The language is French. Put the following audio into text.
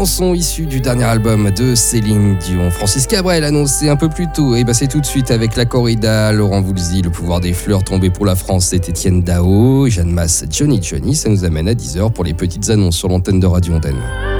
chansons issues du dernier album de Céline Dion. Francis Cabrel annoncé un peu plus tôt. Et c'est tout de suite avec La Corrida, Laurent Voulzy, Le pouvoir des fleurs tombé pour la France, c'est Étienne Dao, Jeanne Masse, Johnny. Ça nous amène à 10h pour les petites annonces sur l'antenne de Radio Antenne.